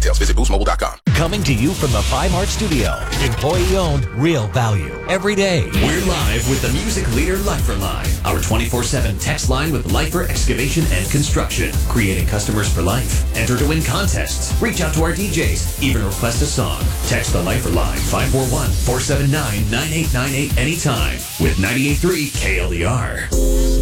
details, visit boostmobile.com. Coming to you from the 5 Heart Studio. Employee-owned, real value. Every day. We're live with the music leader Lifer Line, our 24/7 text line with Lifer Excavation and Construction. Creating customers for life. Enter to win contests. Reach out to our DJs. Even request a song. Text the Lifer Line 541-479-9898 anytime with 98.3 KLDR.